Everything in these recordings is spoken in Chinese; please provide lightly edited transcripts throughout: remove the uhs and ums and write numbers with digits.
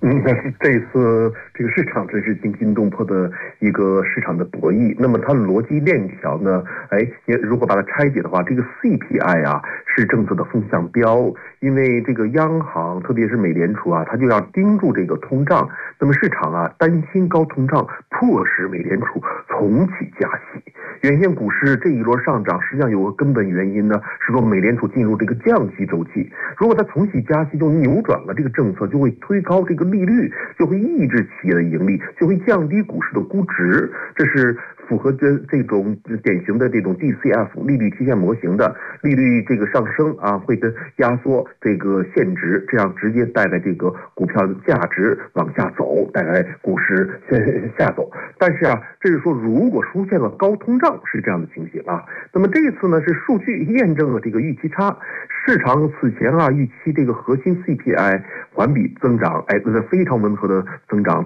这次这个市场真是惊心动魄的一个市场的博弈。那么它的逻辑链条呢？如果把它拆解的话，这个 CPI 啊是政策的风向标，因为这个央行特别是美联储啊，它就要盯住这个通胀。那么市场啊担心高通胀迫使美联储重启加息。原先股市这一轮上涨，实际上有个根本原因呢，是说美联储进入这个降息周期。如果它重启加息，就扭转了这个政策，就会推高这个利率，就会抑制企业的盈利，就会降低股市的估值。这是符合这种典型的这种 DCF 利率曲线模型的。利率这个上升啊，会跟压缩这个现值，这样直接带来这个股票的价值往下走，带来股市下走。但是啊，这是说如果出现了高通胀是这样的情形啊。那么这一次呢，是数据验证了这个预期差。市场此前啊预期这个核心 CPI 环比增长，非常温和的增长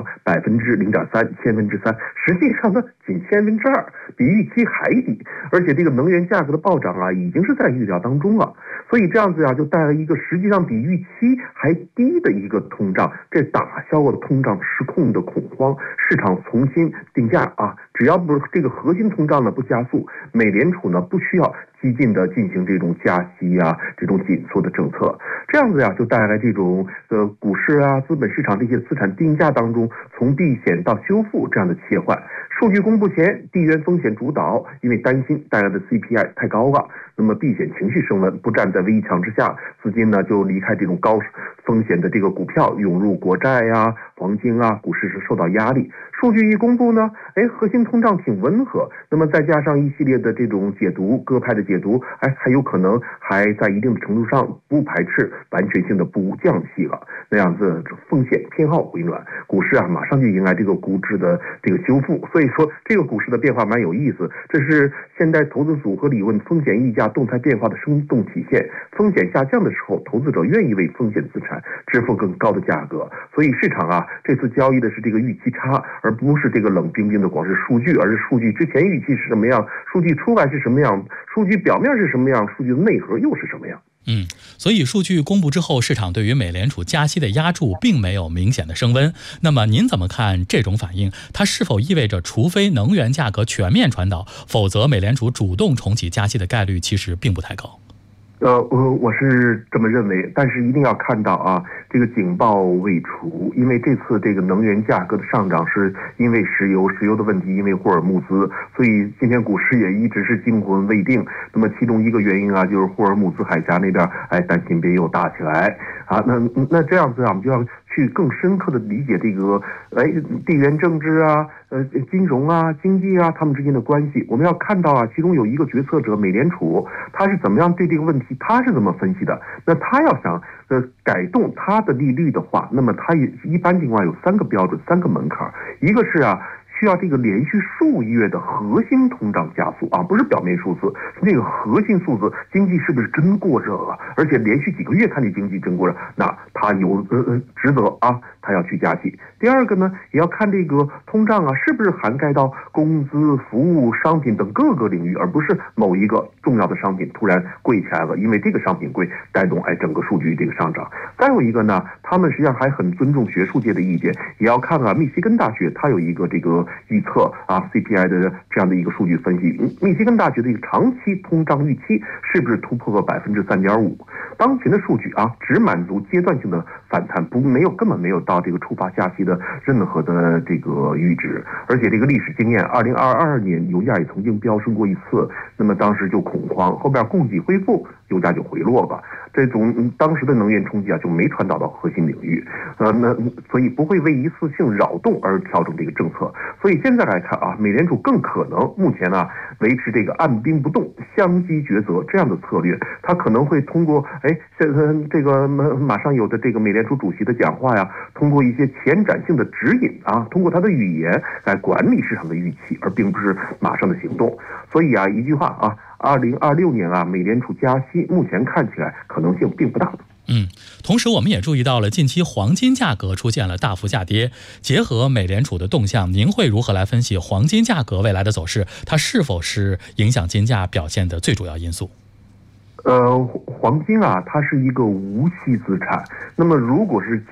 0.3%，千分之三，实际上呢仅2%，比预期还低。而且这个能源价格的暴涨啊，已经是在预料当中了。所以这样子啊，就带来一个实际上比预期还低的一个通胀，这打消了通胀失控的恐慌，市场重新定价啊，只要不是这个核心通胀呢不加速，美联储呢不需要激进的进行这种加息啊，这种紧缩的政策，这样子呀，就带来这种股市啊、资本市场这些资产定价当中从避险到修复这样的切换。数据公布前，地缘风险主导，因为担心带来的 CPI 太高了，那么避险情绪升温，不站在危墙之下，资金呢就离开这种高风险的这个股票，涌入国债呀、黄金啊，股市是受到压力。数据一公布呢，核心通胀挺温和，那么再加上一系列的这种解读，鸽派的解读，还有可能还在一定的程度上不排斥完全性的不降息了，那样子风险偏好回暖，股市啊马上就迎来这个估值的这个修复。所以说这个股市的变化蛮有意思，这是现代投资组合理论风险溢价动态变化的生动体现。风险下降的时候，投资者愿意为风险资产支付更高的价格。所以市场啊这次交易的是这个预期差，而不是这个冷冰冰的光是数据，而是数据之前预期是什么样，数据出来是什么样，数据表面是什么样，数据的内核又是什么样。 所以数据公布之后，市场对于美联储加息的压注并没有明显的升温。那么您怎么看这种反应？它是否意味着除非能源价格全面传导，否则美联储主动重启加息的概率其实并不太高？ 我是这么认为，但是一定要看到啊，这个警报未除，因为这次这个能源价格的上涨是因为石油的问题，因为霍尔木兹，所以今天股市也一直是惊魂未定。那么其中一个原因啊，就是霍尔木兹海峡那边担心别又打起来啊，那这样子啊，我们就要去更深刻的理解这个地缘政治啊、金融啊、经济啊他们之间的关系。我们要看到啊，其中有一个决策者美联储，他是怎么样对这个问题，他是怎么分析的？那他要想改动他的利率的话，那么他也一般情况有3个标准、3个门槛，一个是啊，需要这个连续数月的核心通胀加速啊，不是表面数字，是那个核心数字，经济是不是真过热了？而且连续几个月看你经济真过热，那他有职责啊，他要去加息。第二个呢，也要看这个通胀啊，是不是涵盖到工资、服务、商品等各个领域，而不是某一个重要的商品突然贵起来了，因为这个商品贵带动整个数据这个上涨。再有一个呢，他们实际上还很尊重学术界的意见，也要看啊，密西根大学它有一个这个预测啊 CPI 的这样的一个数据分析，密西根大学的一个长期通胀预期是不是突破了3.5%？当前的数据啊，只满足阶段性的反弹，根本没有到这个触发加息的任何的这个阈值。而且这个历史经验，2022年油价也曾经飙升过一次，那么当时就恐慌，后边供给恢复，油价就回落吧。这种当时的能源冲击啊，就没传导到核心领域，所以不会为一次性扰动而调整这个政策。所以现在来看啊，美联储更可能目前呢维持这个按兵不动、相机抉择这样的策略，它可能会通过这个马上有的这个美联储主席的讲话呀，通过一些前瞻性的指引啊，通过他的语言来管理市场的预期，而并不是马上的行动。所以啊，一句话啊，2026年啊，美联储加息目前看起来可能性并不大。 同时我们也注意到了近期黄金价格出现了大幅下跌。结合美联储的动向，您会如何来分析黄金价格未来的走势？它是否是影响金价表现的最主要因素？ 黄金啊，它是一个无息资产。那么如果是